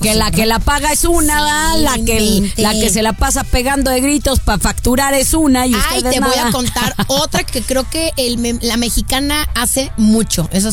Que la que la paga es una, ¿verdad? La que se la pasa pegando de gritos para facturar es una y Ay, ustedes te voy nada. a contar otra que creo que la mexicana hace mucho. Eso